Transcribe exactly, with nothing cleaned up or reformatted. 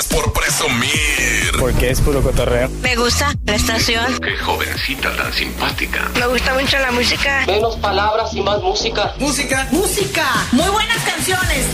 Por presumir. Porque es puro cotorreo. Me gusta la estación. Qué jovencita tan simpática. Me gusta mucho la música. Menos palabras y más música. Música. Música. Muy buenas canciones.